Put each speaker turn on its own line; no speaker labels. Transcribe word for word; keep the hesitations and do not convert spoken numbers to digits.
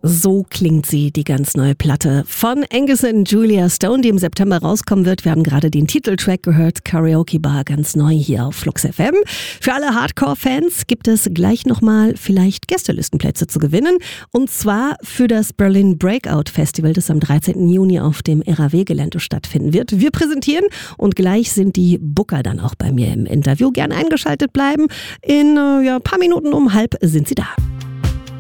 So klingt sie, die ganz neue Platte von Angus und Julia Stone, die im September rauskommen wird. Wir haben gerade den Titeltrack gehört, Karaoke Bar, ganz neu hier auf Flux F M. Für alle Hardcore-Fans gibt es gleich nochmal vielleicht Gästelistenplätze zu gewinnen. Und zwar für das Berlin Breakout Festival, das am dreizehnten Juni auf dem R A W-Gelände stattfinden wird. Wir präsentieren und gleich sind die Booker dann auch bei mir im Interview. Gerne eingeschaltet bleiben. In äh, ja, ein paar Minuten um halb sind sie da.